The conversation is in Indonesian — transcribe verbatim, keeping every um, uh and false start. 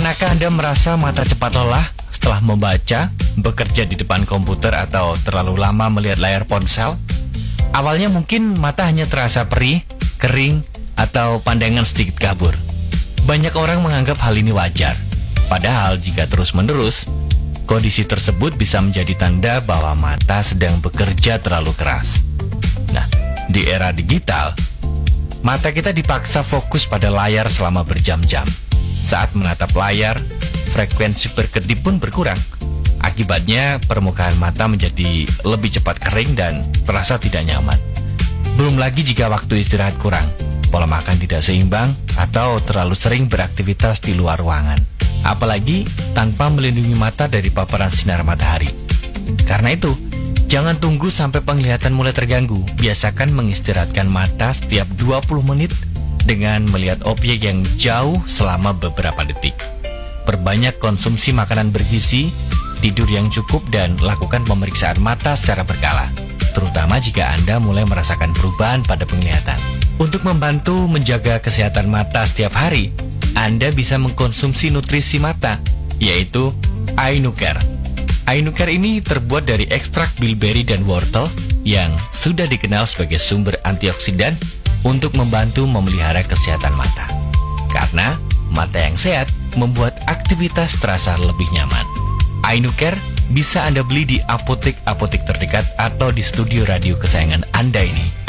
Pernahkah Anda merasa mata cepat lelah setelah membaca, bekerja di depan komputer, atau terlalu lama melihat layar ponsel? Awalnya mungkin mata hanya terasa perih, kering, atau pandangan sedikit kabur. Banyak orang menganggap hal ini wajar. Padahal jika terus-menerus, kondisi tersebut bisa menjadi tanda bahwa mata sedang bekerja terlalu keras. Nah, di era digital, mata kita dipaksa fokus pada layar selama berjam-jam. Saat menatap layar, frekuensi berkedip pun berkurang. Akibatnya, permukaan mata menjadi lebih cepat kering dan terasa tidak nyaman. Belum lagi jika waktu istirahat kurang, pola makan tidak seimbang, atau terlalu sering beraktivitas di luar ruangan. Apalagi tanpa melindungi mata dari paparan sinar matahari. Karena itu, jangan tunggu sampai penglihatan mulai terganggu. Biasakan mengistirahatkan mata setiap dua puluh menit dengan melihat objek yang jauh selama beberapa detik. Perbanyak konsumsi makanan bergizi, tidur yang cukup, dan lakukan pemeriksaan mata secara berkala, terutama jika Anda mulai merasakan perubahan pada penglihatan. Untuk membantu menjaga kesehatan mata setiap hari, Anda bisa mengkonsumsi nutrisi mata, yaitu Eye Nucare. Eye Nucare ini terbuat dari ekstrak bilberry dan wortel yang sudah dikenal sebagai sumber antioksidan untuk membantu memelihara kesehatan mata. Karena mata yang sehat membuat aktivitas terasa lebih nyaman. Eye Nucare bisa Anda beli di apotek-apotek terdekat atau di studio radio kesayangan Anda ini.